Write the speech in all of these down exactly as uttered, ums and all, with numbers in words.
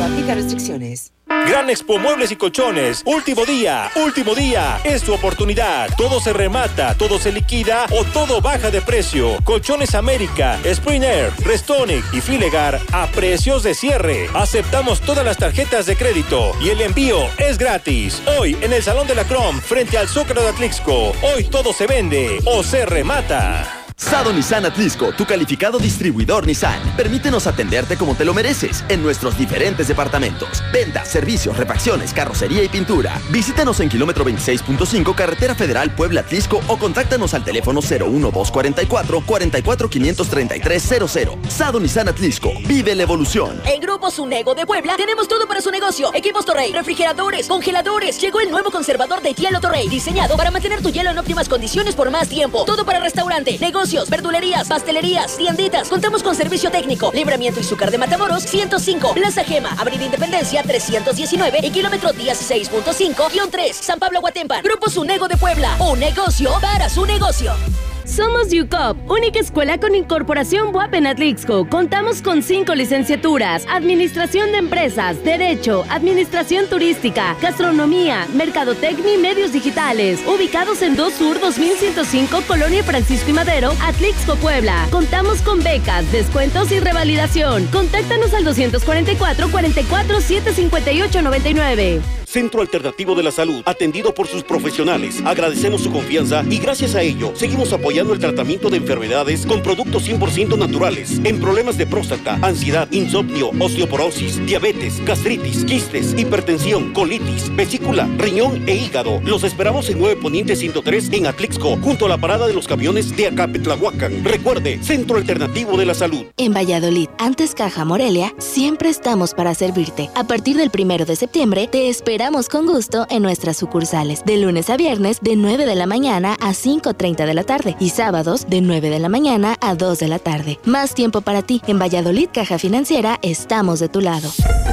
Aplica restricciones. Gran Expo Muebles y Colchones. Último día, último día. Es tu oportunidad. Todo se remata, todo se liquida o todo baja de precio. Colchones América, Spring Air, Restonic y Filegar a precios de cierre. Aceptamos todas las tarjetas de crédito y el envío es gratis. Hoy en el Salón de la Crom, frente al Zócalo de Atlixco. Hoy todo se vende o se remata. Sado Nissan Atlixco, tu calificado distribuidor Nissan. Permítenos atenderte como te lo mereces en nuestros diferentes departamentos. Ventas, servicios, refacciones, carrocería y pintura. Visítanos en kilómetro veintiséis punto cinco, Carretera Federal Puebla Atlixco o contáctanos al teléfono cero uno dos cuatro cuatro, cuatro cuatro cinco tres tres cero cero. Sado Nissan Atlixco, vive la evolución. En Grupo Sunego de Puebla tenemos todo para su negocio. Equipos Torrey, refrigeradores, congeladores. Llegó el nuevo conservador de hielo Torrey, diseñado para mantener tu hielo en óptimas condiciones por más tiempo. Todo para restaurante, negocio, verdulerías, pastelerías, tienditas. Contamos con servicio técnico. Libramiento y Zúcar de Matamoros ciento cinco, Plaza Gema, Avenida Independencia trescientos diecinueve y kilómetro dieciséis punto cinco guión tres, San Pablo Guatempan. Grupo Sunego de Puebla, un negocio para su negocio. Somos U C O P, única escuela con incorporación B U A P en Atlixco. Contamos con cinco licenciaturas: Administración de Empresas, Derecho, Administración Turística, Gastronomía, Mercadotecnia y Medios Digitales. Ubicados en dos Sur dos mil ciento cinco, Colonia Francisco y Madero, Atlixco, Puebla. Contamos con becas, descuentos y revalidación. Contáctanos al doscientos cuarenta y cuatro, cuarenta y cuatro, setecientos cincuenta y ocho, noventa y nueve. Centro Alternativo de la Salud, atendido por sus profesionales. Agradecemos su confianza y gracias a ello seguimos apoyando el tratamiento de enfermedades con productos cien por ciento naturales. En problemas de próstata, ansiedad, insomnio, osteoporosis, diabetes, gastritis, quistes, hipertensión, colitis, vesícula, riñón e hígado. Los esperamos en nueve Poniente ciento tres en Atlixco, junto a la parada de los camiones de Acapetlahuacan. Recuerde, Centro Alternativo de la Salud. En Valladolid, antes Caja Morelia, siempre estamos para servirte. A partir del primero de septiembre, te esperamos Esperamos con gusto en nuestras sucursales, de lunes a viernes de nueve de la mañana a cinco treinta de la tarde y sábados de nueve de la mañana a dos de la tarde. Más tiempo para ti. En Valladolid, Caja Financiera, estamos de tu lado.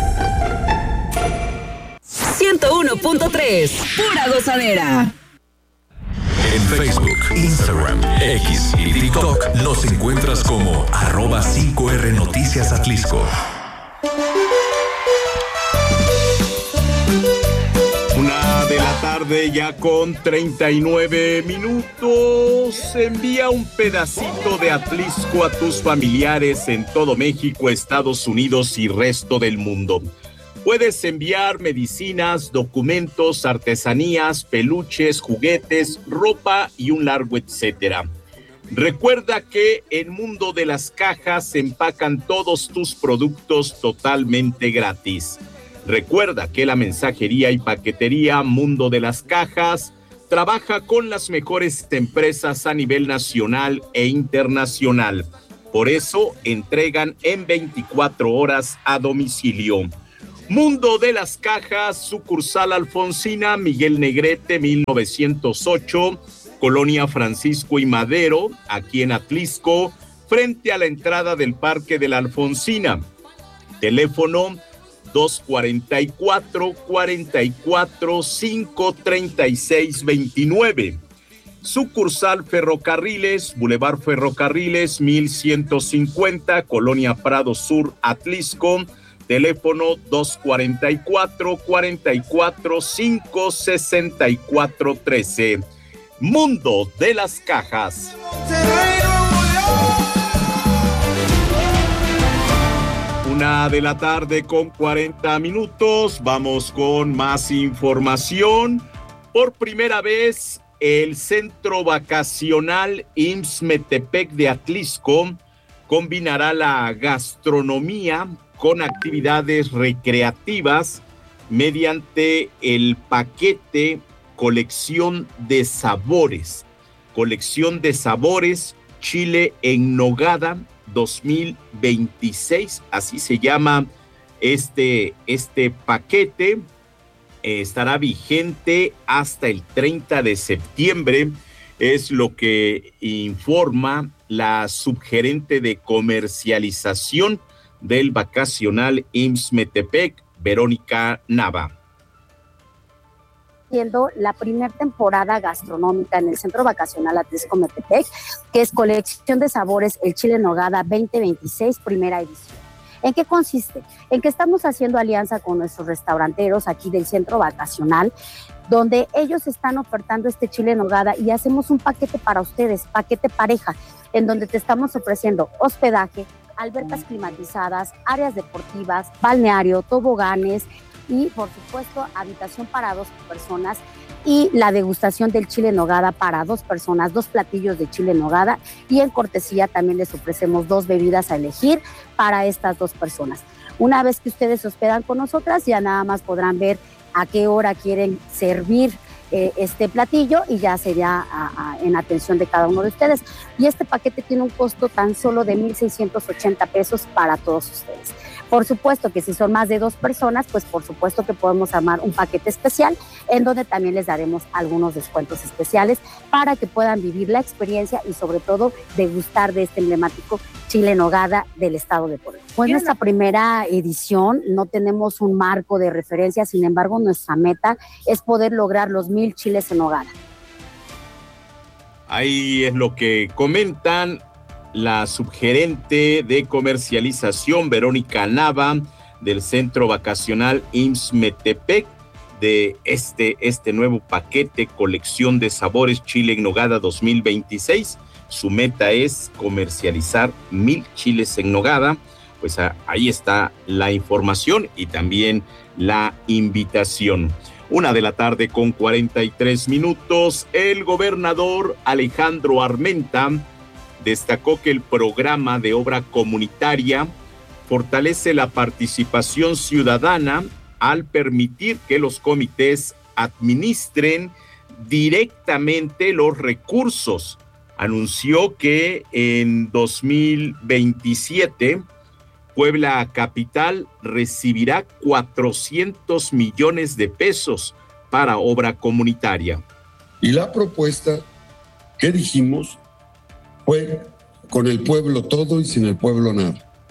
ciento uno punto tres, pura gozadera. En Facebook, Instagram, X y TikTok nos encuentras como arroba cinco R Noticias Atlixco. Una de la tarde ya con treinta y nueve minutos. Envía un pedacito de Atlixco a tus familiares en todo México, Estados Unidos y resto del mundo. Puedes enviar medicinas, documentos, artesanías, peluches, juguetes, ropa y un largo etcétera. Recuerda que en Mundo de las Cajas se empacan todos tus productos totalmente gratis. Recuerda que la mensajería y paquetería Mundo de las Cajas trabaja con las mejores empresas a nivel nacional e internacional. Por eso entregan en veinticuatro horas a domicilio. Mundo de las Cajas, sucursal Alfonsina, Miguel Negrete, mil novecientos ocho, Colonia Francisco y Madero, aquí en Atlixco, frente a la entrada del Parque de la Alfonsina. Teléfono dos cuarenta y cuatro, cuarenta y cuatro, cinco treinta y seis veintinueve. Sucursal Ferrocarriles, Boulevard Ferrocarriles, mil ciento cincuenta, Colonia Prado Sur, Atlixco. Teléfono dos cuarenta y cuatro, cuarenta y cuatro, cinco sesenta y cuatro trece. Mundo de las Cajas. Una de la tarde con cuarenta minutos. Vamos con más información. Por primera vez, el Centro Vacacional I M S S Metepec de Atlixco combinará la gastronomía con actividades recreativas mediante el paquete Colección de Sabores. Colección de Sabores Chile en Nogada dos mil veintiséis, así se llama este, este paquete. Eh, estará vigente hasta el treinta de septiembre, es lo que informa la subgerente de comercialización del vacacional I M S S Metepec, Verónica Nava. Siendo la primera temporada gastronómica en el Centro Vacacional Atlixco Metepec, que es Colección de Sabores El Chile en Nogada veinte veintiséis, primera edición. ¿En qué consiste? En que estamos haciendo alianza con nuestros restauranteros aquí del centro vacacional, donde ellos están ofertando este chile en nogada y hacemos un paquete para ustedes, paquete pareja, en donde te estamos ofreciendo hospedaje, albercas climatizadas, áreas deportivas, balneario, toboganes y, por supuesto, habitación para dos personas y la degustación del chile en nogada para dos personas, dos platillos de chile en nogada, y en cortesía también les ofrecemos dos bebidas a elegir para estas dos personas. Una vez que ustedes se hospedan con nosotras, ya nada más podrán ver a qué hora quieren servir eh, este platillo y ya sería a, a, en atención de cada uno de ustedes. Y este paquete tiene un costo tan solo de mil seiscientos ochenta pesos para todos ustedes. Por supuesto que si son más de dos personas, pues por supuesto que podemos armar un paquete especial en donde también les daremos algunos descuentos especiales para que puedan vivir la experiencia y sobre todo degustar de este emblemático chile en nogada del estado de Puebla. Fue nuestra primera edición, no tenemos un marco de referencia, sin embargo nuestra meta es poder lograr los mil chiles en nogada. Ahí es lo que comentan la subgerente de comercialización, Verónica Nava, del Centro Vacacional I M S S Metepec, de este, este nuevo paquete, colección de sabores Chile en Nogada dos mil veintiséis. Su meta es comercializar mil chiles en nogada. Pues a, ahí está la información y también la invitación. Una de la tarde con cuarenta y tres minutos. El gobernador Alejandro Armenta destacó que el programa de obra comunitaria fortalece la participación ciudadana al permitir que los comités administren directamente los recursos. Anunció que en dos mil veintisiete Puebla Capital recibirá cuatrocientos millones de pesos para obra comunitaria. Y la propuesta que dijimos fue con el pueblo todo y sin el pueblo nada.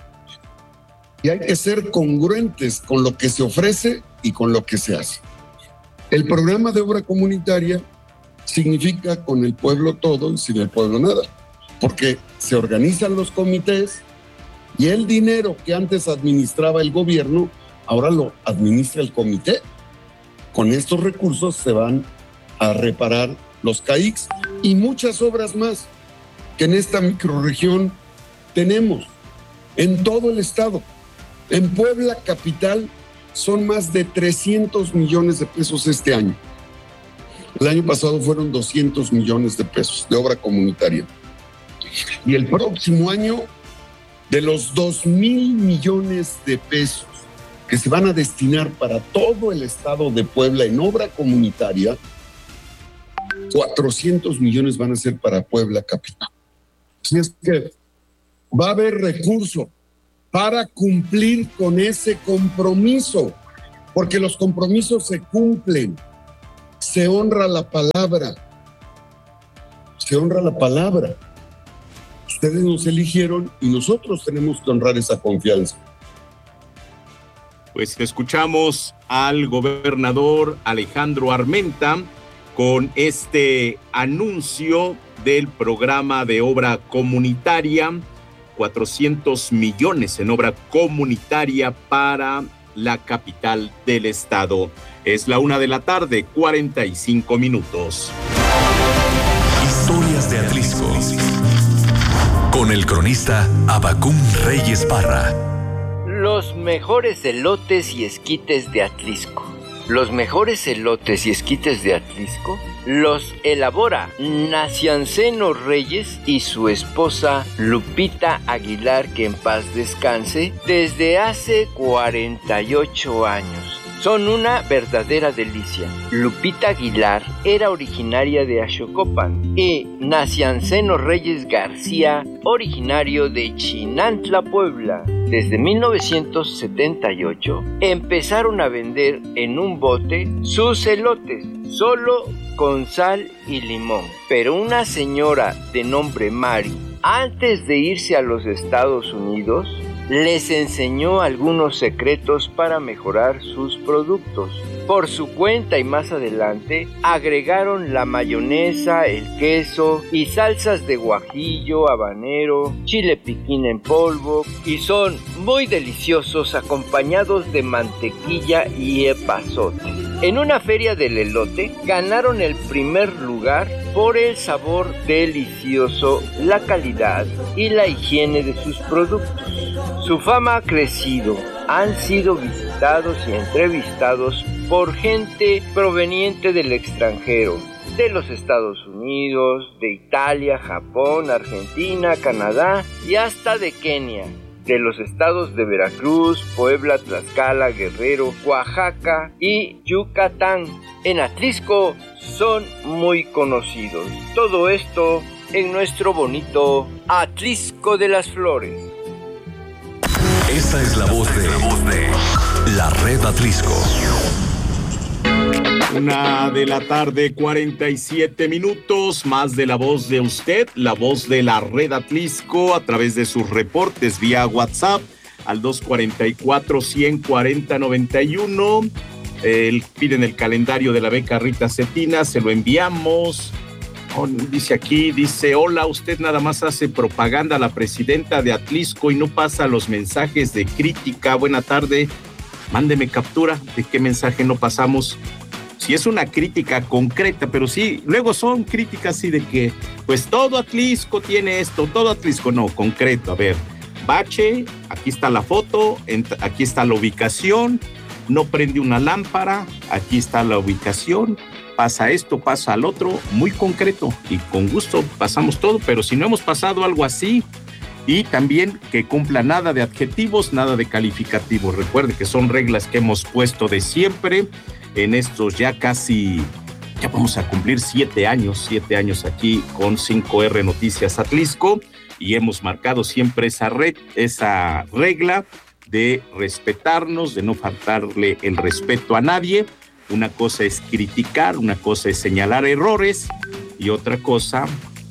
Y hay que ser congruentes con lo que se ofrece y con lo que se hace. El programa de obra comunitaria significa con el pueblo todo y sin el pueblo nada, porque se organizan los comités y el dinero que antes administraba el gobierno, ahora lo administra el comité. Con estos recursos se van a reparar los C A I Cs y muchas obras más que en esta microrregión tenemos en todo el estado. En Puebla Capital son más de trescientos millones de pesos este año. El año pasado fueron doscientos millones de pesos de obra comunitaria. Y el próximo año, de los dos mil millones de pesos que se van a destinar para todo el estado de Puebla en obra comunitaria, cuatrocientos millones van a ser para Puebla Capital. Así es que va a haber recurso para cumplir con ese compromiso, porque los compromisos se cumplen, se honra la palabra, se honra la palabra. Ustedes nos eligieron y nosotros tenemos que honrar esa confianza. Pues escuchamos al gobernador Alejandro Armenta con este anuncio del programa de obra comunitaria, cuatrocientos millones en obra comunitaria para la capital del estado. Es la una de la tarde, cuarenta y cinco minutos. Historias de Atlisco, con el cronista Abacum Reyes Parra. Los mejores elotes y esquites de Atlisco. Los mejores elotes y esquites de Atlisco los elabora Nacianceno Reyes y su esposa Lupita Aguilar, que en paz descanse, desde hace cuarenta y ocho años. Son una verdadera delicia. Lupita Aguilar era originaria de Axocopan y Nacianceno Reyes García, originario de Chinantla, Puebla. Desde mil novecientos setenta y ocho empezaron a vender en un bote sus elotes, solo con sal y limón. Pero una señora de nombre Mari, antes de irse a los Estados Unidos, les enseñó algunos secretos para mejorar sus productos. por su cuenta y más adelante agregaron la mayonesa, el queso y salsas de guajillo, habanero, chile piquín en polvo y son muy deliciosos acompañados de mantequilla y epazote. En una feria del elote ganaron el primer lugar por el sabor delicioso, la calidad y la higiene de sus productos. Su fama ha crecido, han sido visitados y entrevistados por gente proveniente del extranjero, de los Estados Unidos, de Italia, Japón, Argentina, Canadá y hasta de Kenia, de los estados de Veracruz, Puebla, Tlaxcala, Guerrero, Oaxaca y Yucatán. En Atlisco son muy conocidos. Todo esto en nuestro bonito Atlisco de las Flores. Esta es la voz de, la voz de la Red Atlisco. Una de la tarde, cuarenta y siete minutos, más de la voz de usted, la voz de la Red Atlisco a través de sus reportes vía WhatsApp al dos cuatro cuatro, uno cero cuatro cero nueve uno. El, piden el calendario de la beca Rita Cetina, se lo enviamos. Oh, dice aquí, dice, hola, usted nada más hace propaganda a la presidenta de Atlisco y no pasa los mensajes de crítica. Buena tarde, mándeme captura de qué mensaje no pasamos. Si es una crítica concreta, pero sí, luego son críticas así de que, pues todo Atlisco tiene esto, todo Atlisco, no, concreto, a ver, bache, aquí está la foto, aquí está la ubicación, no prende una lámpara, aquí está la ubicación, pasa esto, pasa al otro, muy concreto, y con gusto pasamos todo, pero si no hemos pasado algo así, y también que cumpla nada de adjetivos, nada de calificativos, recuerde que son reglas que hemos puesto de siempre, en estos ya casi, ya vamos a cumplir siete años, siete años aquí con cinco erre Noticias Atlisco y hemos marcado siempre esa red, esa regla de respetarnos, de no faltarle el respeto a nadie. Una cosa es criticar, una cosa es señalar errores y otra cosa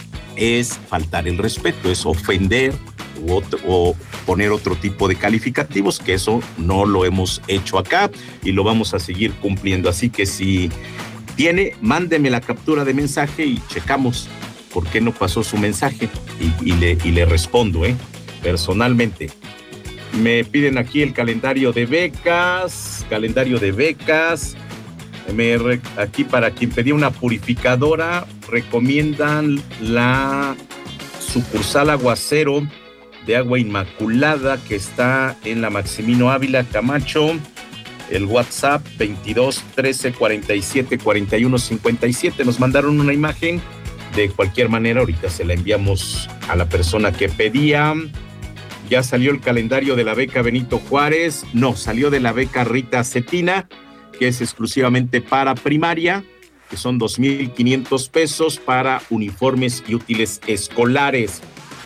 es faltar el respeto, es ofender o, otro, o poner otro tipo de calificativos, que eso no lo hemos hecho acá y lo vamos a seguir cumpliendo. Así que si tiene, mándeme la captura de mensaje y checamos por qué no pasó su mensaje y, y, le, y le respondo, ¿eh? Personalmente. Me piden aquí el calendario de becas, calendario de becas. Me re, aquí para quien pedía una purificadora, recomiendan la sucursal Aguacero de Agua Inmaculada, que está en la Maximino Ávila Camacho. El WhatsApp veintidós, trece, cuarenta y siete, cuarenta y uno, cincuenta y siete. Nos mandaron una imagen. De cualquier manera, ahorita se la enviamos a la persona que pedía. Ya salió el calendario de la beca Benito Juárez. No, salió de la beca Rita Cetina, que es exclusivamente para primaria, que son dos mil quinientos pesos para uniformes y útiles escolares.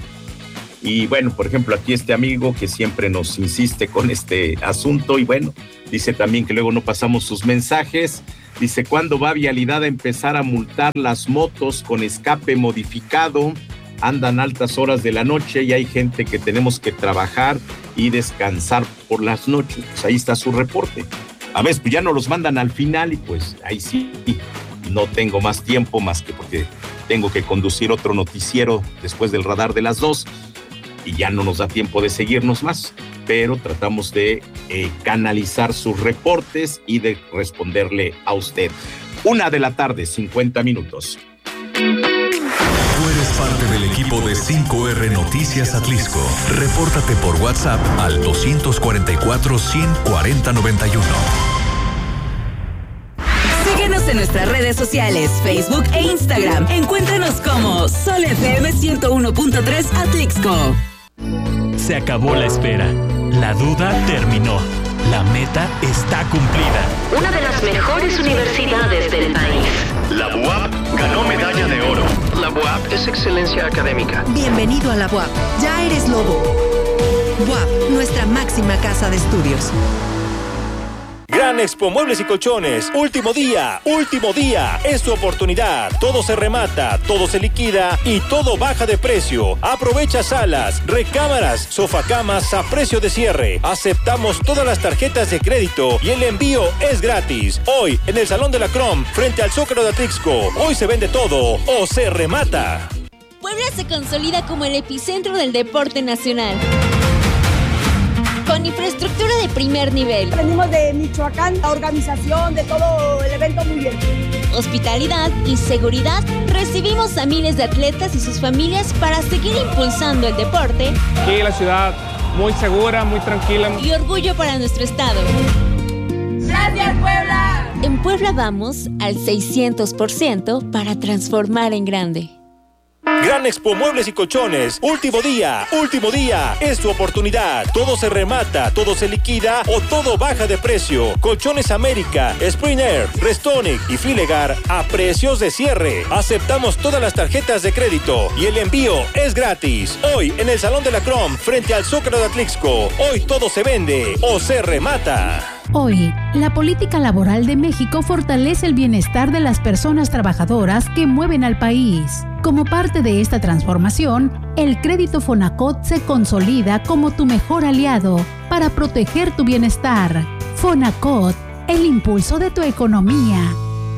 Y bueno, por ejemplo, aquí este amigo que siempre nos insiste con este asunto y bueno, dice también que luego no pasamos sus mensajes. Dice, ¿cuándo va Vialidad a empezar a multar las motos con escape modificado? Andan altas horas de la noche y hay gente que tenemos que trabajar y descansar por las noches. Pues ahí está su reporte. A veces pues ya no los mandan al final y pues ahí sí no tengo más tiempo más que porque tengo que conducir otro noticiero después del radar de las dos y ya no nos da tiempo de seguirnos más, pero tratamos de eh, canalizar sus reportes y de responderle a usted. Una de la tarde, cincuenta minutos. Tú eres parte del equipo de cinco erre Noticias Atlisco. Repórtate por WhatsApp al dos cuatro cuatro, uno cero cuatro cero nueve uno. Síguenos en nuestras redes sociales, Facebook e Instagram. Encuéntranos como Sol F M ciento uno punto tres Atlixco. Se acabó la espera. La duda terminó. La meta está cumplida. Una de las mejores universidades del país. La B U A P ganó medalla de oro. La B U A P es excelencia académica. Bienvenido a la B U A P. Ya eres lobo. B U A P, nuestra máxima casa de estudios. Gran Expo Muebles y Colchones, último día, último día, es tu oportunidad. Todo se remata, todo se liquida y todo baja de precio. Aprovecha salas, recámaras, sofacamas a precio de cierre. Aceptamos todas las tarjetas de crédito y el envío es gratis. Hoy, en el Salón de la Crom, frente al Zócalo de Atlixco, hoy se vende todo o se remata. Puebla se consolida como el epicentro del deporte nacional. Con infraestructura de primer nivel. Venimos de Michoacán, la organización de todo el evento muy bien. Hospitalidad y seguridad. Recibimos a miles de atletas y sus familias para seguir impulsando el deporte. Aquí la ciudad muy segura, muy tranquila. Y orgullo para nuestro estado. ¡Gracias, Puebla! En Puebla vamos al seiscientos por ciento para transformar en grande. Gran Expo Muebles y Colchones, último día, último día, es tu oportunidad. Todo se remata, todo se liquida o todo baja de precio. Colchones América, Spring Air, Restonic y Filegar a precios de cierre. Aceptamos todas las tarjetas de crédito y el envío es gratis. Hoy en el Salón de la Crom, frente al Zócalo de Atlixco, hoy todo se vende o se remata. Hoy, la política laboral de México fortalece el bienestar de las personas trabajadoras que mueven al país. Como parte de esta transformación, el crédito Fonacot se consolida como tu mejor aliado para proteger tu bienestar. Fonacot, el impulso de tu economía.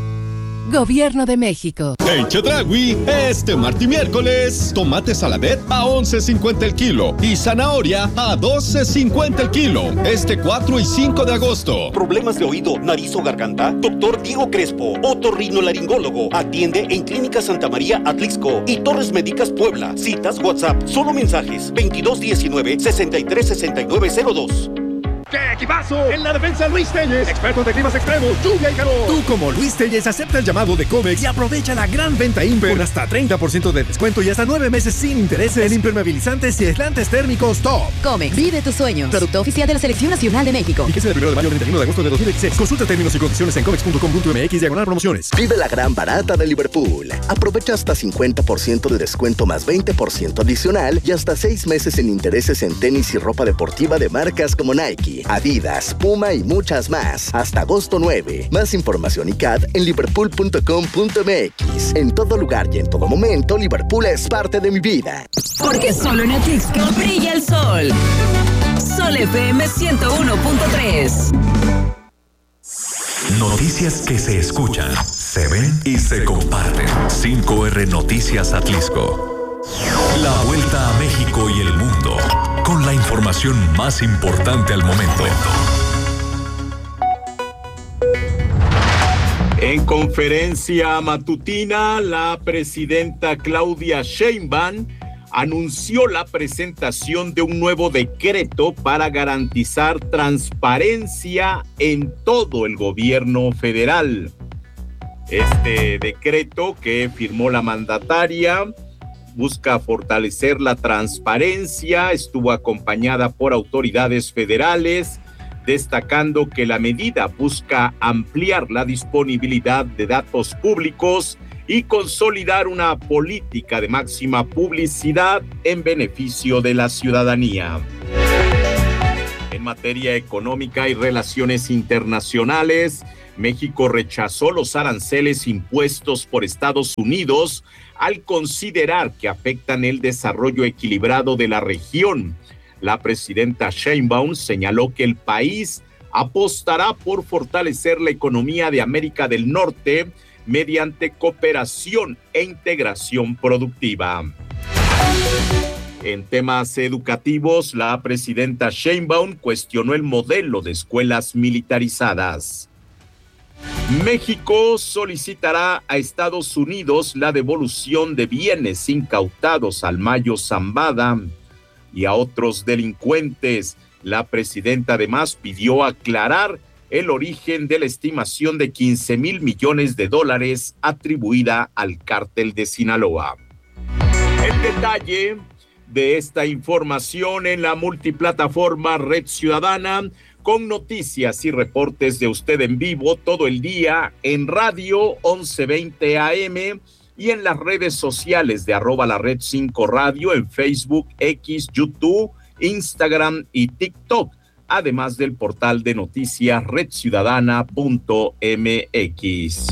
Gobierno de México. En Chedraui, este martes y miércoles, tomate saladet a once cincuenta el kilo y zanahoria a doce cincuenta el kilo. Este cuatro y cinco de agosto. ¿Problemas de oído, nariz o garganta? Doctor Diego Crespo, otorrinolaringólogo. Atiende en Clínica Santa María Atlixco y Torres Médicas Puebla. Citas WhatsApp, solo mensajes veintidós diecinueve sesenta y tres sesenta y nueve cero dos. ¡Qué equipazo! En la defensa, Luis Telles, experto de climas extremos, lluvia y calor. Tú, como Luis Telles, acepta el llamado de Comex y aprovecha la gran venta Imper con hasta treinta por ciento de descuento y hasta nueve meses sin intereses en impermeabilizantes y aislantes térmicos top. Comex, vive tus sueños. Producto oficial de la Selección Nacional de México. Fíjese del primero de mayo al treinta y uno de agosto de dos mil dieciséis. Consulta términos y condiciones en comex punto com punto m x diagonal promociones. Vive la gran barata de Liverpool. Aprovecha hasta cincuenta por ciento de descuento más veinte por ciento adicional y hasta seis meses sin intereses en tenis y ropa deportiva de marcas como Nike, Adidas, Puma y muchas más. Hasta agosto nueve. Más información y C A D en liverpool punto com punto m x. En todo lugar y en todo momento, Liverpool es parte de mi vida. Porque solo en Atlixco brilla el sol. Sol F M ciento uno punto tres. Noticias que se escuchan, se ven y se comparten. cinco R Noticias Atlixco. La vuelta a México y el mundo, con la información más importante al momento. En conferencia matutina, la presidenta Claudia Sheinbaum anunció la presentación de un nuevo decreto para garantizar transparencia en todo el gobierno federal. Este decreto que firmó la mandataria busca fortalecer la transparencia, estuvo acompañada por autoridades federales, destacando que la medida busca ampliar la disponibilidad de datos públicos y consolidar una política de máxima publicidad en beneficio de la ciudadanía. En materia económica y relaciones internacionales, México rechazó los aranceles impuestos por Estados Unidos al considerar que afectan el desarrollo equilibrado de la región. La presidenta Sheinbaum señaló que el país apostará por fortalecer la economía de América del Norte mediante cooperación e integración productiva. En temas educativos, la presidenta Sheinbaum cuestionó el modelo de escuelas militarizadas. México solicitará a Estados Unidos la devolución de bienes incautados al Mayo Zambada y a otros delincuentes. La presidenta además pidió aclarar el origen de la estimación de quince mil millones de dólares atribuida al cártel de Sinaloa. El detalle de esta información en la multiplataforma Red Ciudadana, con noticias y reportes de usted en vivo todo el día en radio once veinte A M y en las redes sociales de arroba la red cinco radio en Facebook, X, YouTube, Instagram y TikTok. además del portal de noticias red ciudadana punto m x.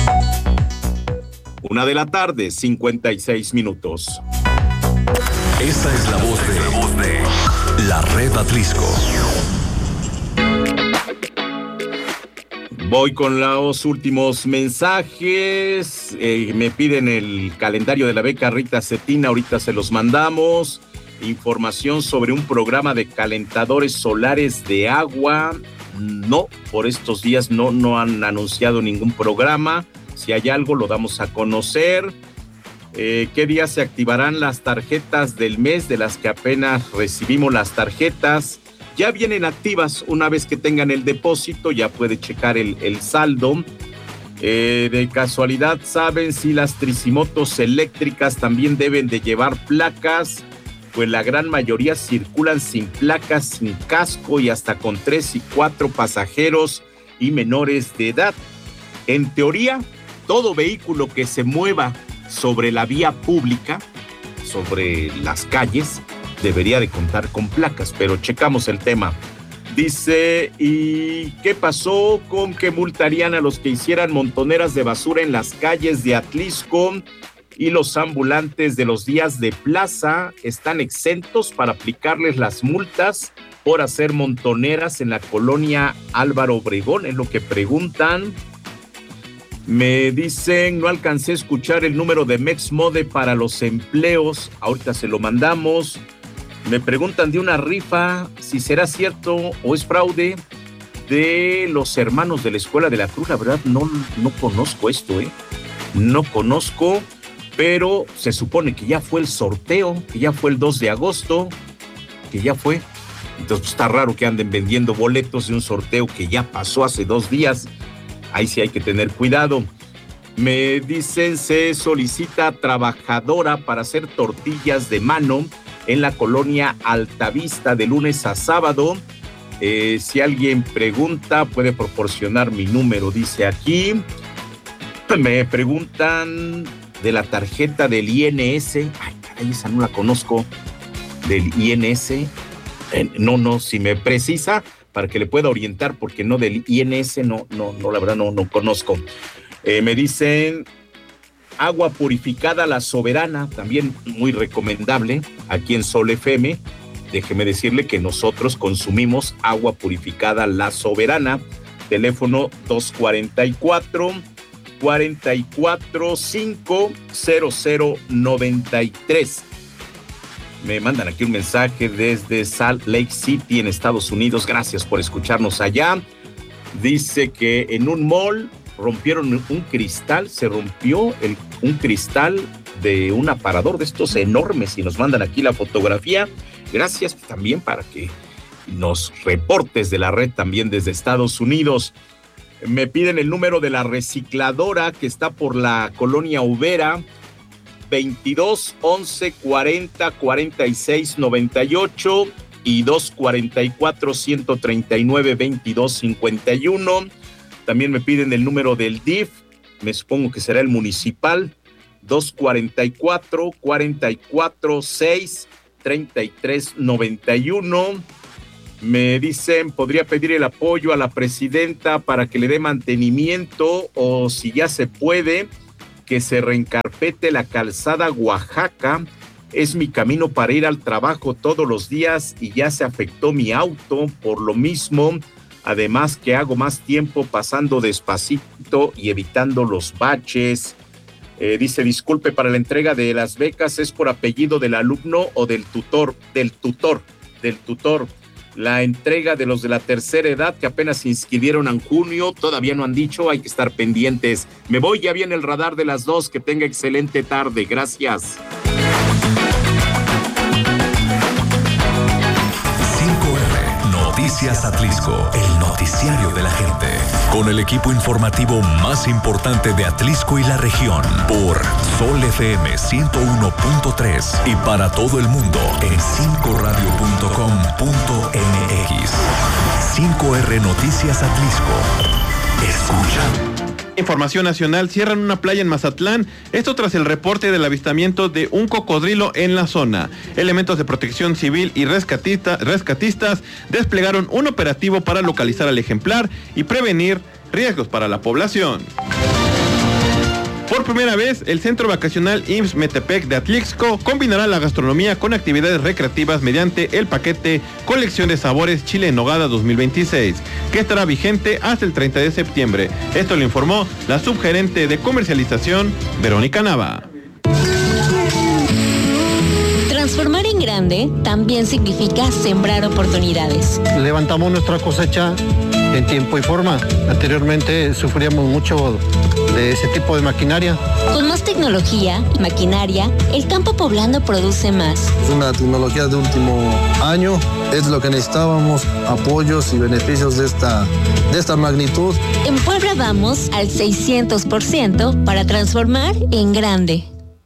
Una de la tarde, cincuenta y seis minutos. Esta es la voz de, la voz de la Red Atlisco. Voy con los últimos mensajes. Eh, me piden el calendario de la beca Rita Cetina, ahorita se los mandamos. Información sobre un programa de calentadores solares de agua. No, por estos días no, no han anunciado ningún programa. Si hay algo, lo damos a conocer. Eh, ¿Qué día se activarán las tarjetas del mes de las que apenas recibimos las tarjetas? Ya vienen activas. Una vez que tengan el depósito, ya puede checar el, el saldo. Eh, de casualidad, ¿saben si las tricimotos eléctricas también deben de llevar placas? Pues la gran mayoría circulan sin placas, sin casco y hasta con tres y cuatro pasajeros y menores de edad. En teoría, todo vehículo que se mueva sobre la vía pública, sobre las calles, debería de contar con placas, pero checamos el tema. Dice, ¿y qué pasó con que multarían a los que hicieran montoneras de basura en las calles de Atlisco y los ambulantes de los días de plaza están exentos para aplicarles las multas por hacer montoneras en la colonia Álvaro Obregón? Es lo que preguntan. Me dicen, no alcancé a escuchar el número de Mexmode para los empleos, ahorita se lo mandamos. Me preguntan de una rifa, si será cierto o es fraude, de los hermanos de la Escuela de la Cruz. La verdad no, no conozco esto, ¿eh? No conozco, pero se supone que ya fue el sorteo, que ya fue el dos de agosto, que ya fue. Entonces pues, está raro que anden vendiendo boletos de un sorteo que ya pasó hace dos días. Ahí sí hay que tener cuidado. Me dicen, se solicita trabajadora para hacer tortillas de mano en la colonia Altavista de lunes a sábado. Eh, si alguien pregunta, puede proporcionar mi número, dice aquí. Me preguntan de la tarjeta del I N S. Ay, caray, esa no la conozco. Del I N S. Eh, no, no, si me precisa, para que le pueda orientar, porque no del I N S, no, no, no, la verdad no, no conozco. Eh, me dicen agua purificada La Soberana, también muy recomendable, aquí en Sol F M. Déjeme decirle que nosotros consumimos agua purificada La Soberana. Teléfono dos cuarenta y cuatro, cuarenta y cuatro cinco, cero cero noventa y tres. Me mandan aquí un mensaje desde Salt Lake City, en Estados Unidos. Gracias por escucharnos allá. Dice que en un mall rompieron un cristal, se rompió el, un cristal de un aparador de estos enormes y nos mandan aquí la fotografía. Gracias también para que nos reportes de la red también desde Estados Unidos. Me piden el número de la recicladora que está por la colonia Ubera, veintidós once cuarenta cuarenta y seis noventa y ocho y dos cuarenta y cuatro ciento treinta y nueve veintidós cincuenta y uno. También me piden el número del D I F, me supongo que será el municipal, dos cuarenta y cuatro cuarenta y cuatro seis treinta y tres noventa y uno. Me dicen, podría pedir el apoyo a la presidenta para que le dé mantenimiento, o si ya se puede, que se reencarpete la calzada Oaxaca. Es mi camino para ir al trabajo todos los días y ya se afectó mi auto por lo mismo. Además que hago más tiempo pasando despacito y evitando los baches. Eh, dice, disculpe, para la entrega de las becas, ¿es por apellido del alumno o del tutor? Del tutor, del tutor. La entrega de los de la tercera edad que apenas se inscribieron en junio, todavía no han dicho, hay que estar pendientes. Me voy, ya viene el radar de las dos, que tenga excelente tarde, gracias. cinco R Noticias Atlisco, el noticiario de la gente. Con el equipo informativo más importante de Atlisco y la región, por Sol F M ciento uno punto tres y para todo el mundo en cinco radio punto com punto m x. cinco R Noticias Atlisco. Escucha. Información nacional, cierran una playa en Mazatlán, esto tras el reporte del avistamiento de un cocodrilo en la zona. Elementos de protección civil y rescatista, rescatistas desplegaron un operativo para localizar al ejemplar y prevenir riesgos para la población. Por primera vez, el Centro Vacacional I M S S Metepec de Atlixco combinará la gastronomía con actividades recreativas mediante el paquete Colección de Sabores Chile en Nogada dos mil veintiséis, que estará vigente hasta el treinta de septiembre. Esto lo informó la subgerente de comercialización, Verónica Nava. Transformar en grande también significa sembrar oportunidades. Levantamos nuestra cosecha en tiempo y forma. Anteriormente sufríamos mucho de ese tipo de maquinaria. Con más tecnología y maquinaria, el campo poblano produce más. Es una tecnología de último año, es lo que necesitábamos, apoyos y beneficios de esta, de esta magnitud. En Puebla vamos al seiscientos por ciento para transformar en grande.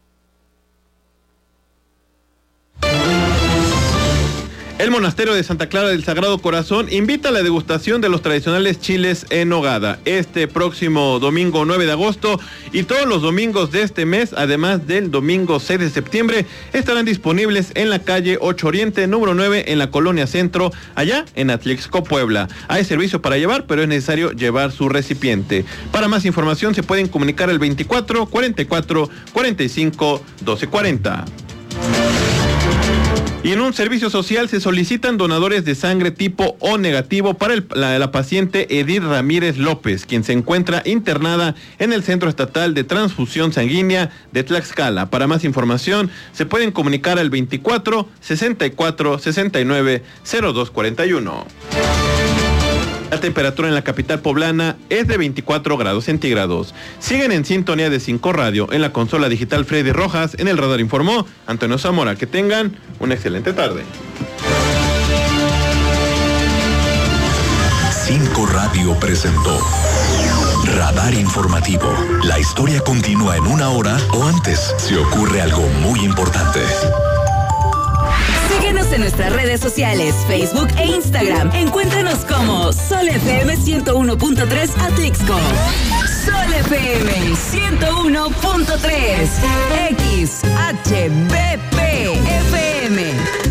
El Monasterio de Santa Clara del Sagrado Corazón invita a la degustación de los tradicionales chiles en nogada este próximo domingo nueve de agosto y todos los domingos de este mes, además del domingo seis de septiembre, estarán disponibles en la calle ocho Oriente, número nueve, en la Colonia Centro, allá en Atlixco, Puebla. Hay servicio para llevar, pero es necesario llevar su recipiente. Para más información se pueden comunicar al veinticuatro, cuarenta y cuatro, cuarenta y cinco, doce cuarenta. Y en un servicio social se solicitan donadores de sangre tipo O negativo para el, la, la paciente Edith Ramírez López, quien se encuentra internada en el Centro Estatal de Transfusión Sanguínea de Tlaxcala. Para más información se pueden comunicar al veinticuatro, sesenta y cuatro, sesenta y nueve, cero dos cuarenta y uno. La temperatura en la capital poblana es de veinticuatro grados centígrados. Siguen en sintonía de cinco Radio. En la consola digital Freddy Rojas, en el radar informó Antonio Zamora. Que tengan una excelente tarde. cinco Radio presentó Radar Informativo. La historia continúa en una hora o antes si ocurre algo muy importante. Síguenos en nuestras redes sociales, Facebook e Instagram. Encuéntranos como Sol F M ciento uno punto tres Atlixco. Sol F M ciento uno punto tres X H B P F M.